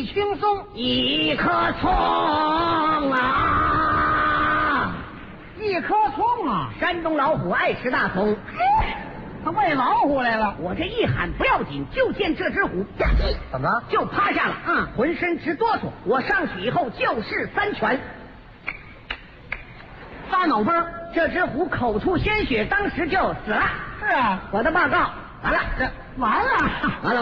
一轻松， 一棵葱啊， 一棵葱啊！ 山东老虎爱吃大葱， 他喂老虎来了。 我这一喊不要紧，就见这只虎吧唧怎么就趴下了，浑身直哆嗦。我上去以后就是3拳， 撒脑崩？ 这只虎口吐鲜血，当时就死了。 是啊， 我的报告完了， 完了。 完了。